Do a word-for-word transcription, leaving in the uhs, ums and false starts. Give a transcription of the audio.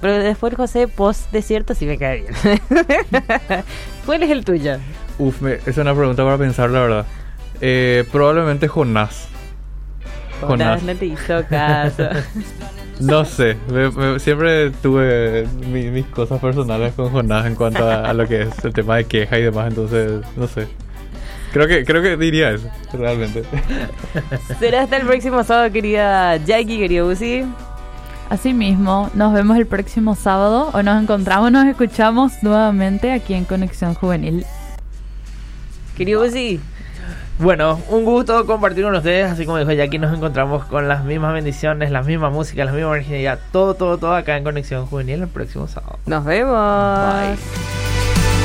Pero después José, post desierto, sí me cae bien. ¿Cuál es el tuyo? Uf, me, es una pregunta para pensar, la verdad. Eh, probablemente Jonás. Jonás. Jonás no te hizo caso. No sé, me, me, siempre tuve mi, mis cosas personales con Jonás en cuanto a, a lo que es el tema de queja y demás, entonces, no sé. Creo que creo que diría eso, realmente. Será hasta el próximo sábado, querida Jackie, querido Uzi. Así mismo, nos vemos el próximo sábado o nos encontramos, nos escuchamos nuevamente aquí en Conexión Juvenil. Querido Uzi. Bueno, un gusto compartir con ustedes, así como dijo Jackie, nos encontramos con las mismas bendiciones, la misma música, la misma originalidad, todo, todo, todo acá en Conexión Juvenil el próximo sábado. Nos vemos. Bye.